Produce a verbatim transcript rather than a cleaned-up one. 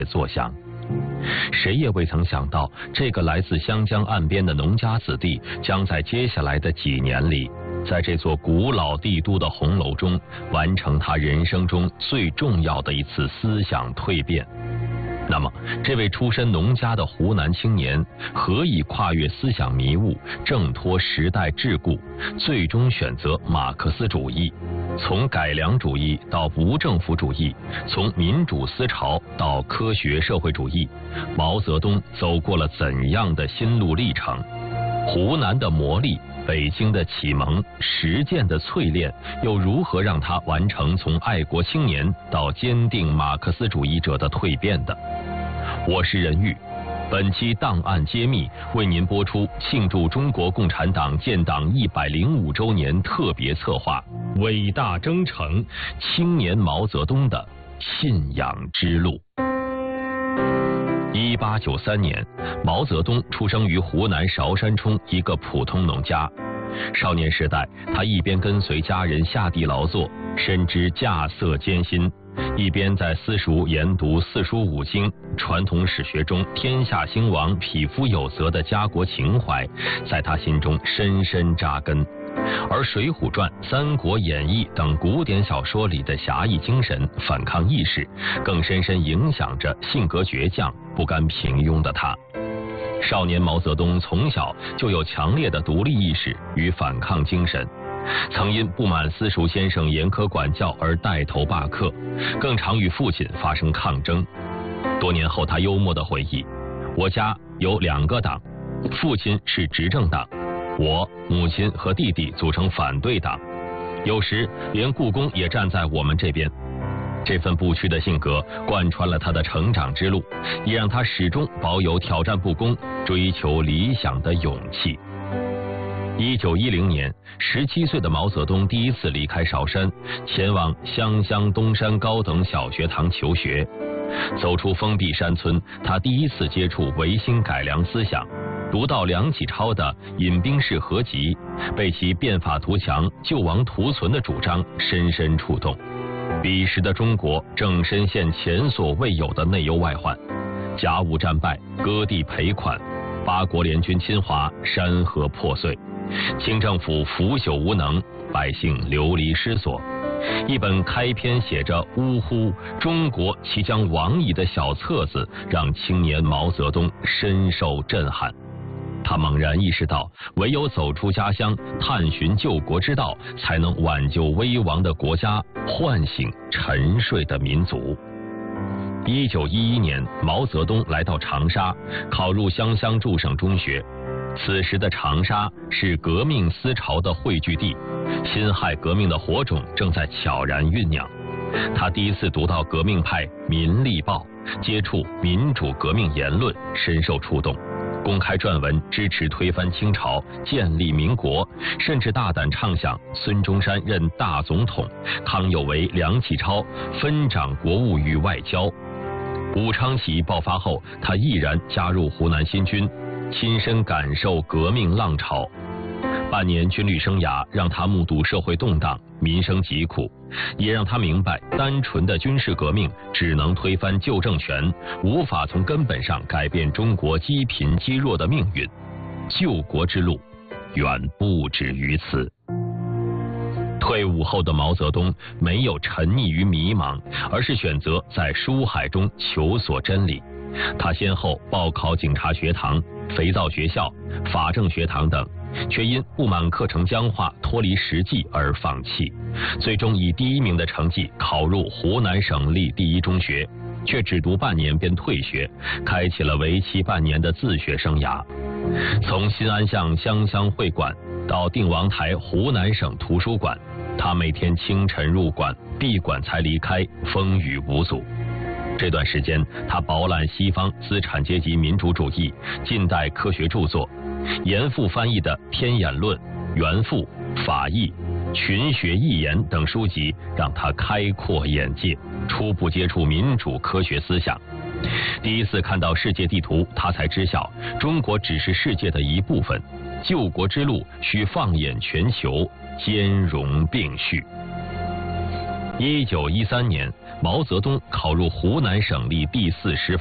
作响。谁也未曾想到，这个来自湘江岸边的农家子弟，将在接下来的几年里，在这座古老帝都的红楼中，完成他人生中最重要的一次思想蜕变。那么，这位出身农家的湖南青年，何以跨越思想迷雾，挣脱时代桎梏，最终选择马克思主义？从改良主义到无政府主义，从民主思潮到科学社会主义，毛泽东走过了怎样的心路历程？湖南的磨砺，北京的启蒙，实践的淬炼，又如何让他完成从爱国青年到坚定马克思主义者的蜕变的？我是任玉，本期档案揭秘为您播出庆祝中国共产党建党一百零五周年特别策划《伟大征程：青年毛泽东的信仰之路》。一八九三年，毛泽东出生于湖南韶山冲一个普通农家。少年时代，他一边跟随家人下地劳作，深知稼穑艰辛，一边在私塾研读四书五经、传统史学中天下兴亡、匹夫有责的家国情怀，在他心中深深扎根。而《水浒传》《三国演义》等古典小说里的侠义精神、反抗意识，更深深影响着性格倔强、不甘平庸的他。少年毛泽东从小就有强烈的独立意识与反抗精神，曾因不满私塾先生严苛管教而带头罢课，更常与父亲发生抗争。多年后，他幽默地回忆：“我家有两个党，父亲是执政党，我、母亲和弟弟组成反对党，有时连故宫也站在我们这边。”这份不屈的性格贯穿了他的成长之路，也让他始终保有挑战不公、追求理想的勇气。一九一零年，十七岁的毛泽东第一次离开韶山，前往湘乡东山高等小学堂求学。走出封闭山村，他第一次接触维新改良思想，读到梁启超的《饮冰室合集》，被其变法图强、救亡图存的主张深深触动。彼时的中国正深陷前所未有的内忧外患，甲午战败，割地赔款，八国联军侵华，山河破碎，清政府腐朽无能，百姓流离失所。一本开篇写着“呜呼，中国即将亡矣”的小册子，让青年毛泽东深受震撼。他猛然意识到，唯有走出家乡，探寻救国之道，才能挽救危亡的国家，唤醒沉睡的民族。一九一一年，毛泽东来到长沙，考入湘乡驻省中学。此时的长沙是革命思潮的汇聚地，辛亥革命的火种正在悄然酝酿。他第一次读到革命派《民力报》，接触民主革命言论，深受触动。公开撰文支持推翻清朝，建立民国，甚至大胆畅想孙中山任大总统，康有为、梁启超分掌国务与外交。武昌起义爆发后，他毅然加入湖南新军，亲身感受革命浪潮。半年军旅生涯让他目睹社会动荡、民生疾苦，也让他明白，单纯的军事革命只能推翻旧政权，无法从根本上改变中国积贫积弱的命运。救国之路远不止于此。退伍后的毛泽东没有沉溺于迷茫，而是选择在书海中求索真理。他先后报考警察学堂、肥皂学校、法政学堂等，却因不满课程僵化、脱离实际而放弃，最终以第一名的成绩考入湖南省立第一中学，却只读半年便退学，开启了为期半年的自学生涯。从新安巷湘乡会馆到定王台湖南省图书馆，他每天清晨入馆，闭馆才离开，风雨无阻。这段时间，他饱览西方资产阶级民主主义、近代科学著作，严复翻译的《天演论》《原复》《法义》《群学义言》等书籍，让他开阔眼界，初步接触民主科学思想。第一次看到世界地图，他才知晓中国只是世界的一部分，救国之路需放眼全球，兼容并蓄。 一九一三年，毛泽东考入湖南省立第四师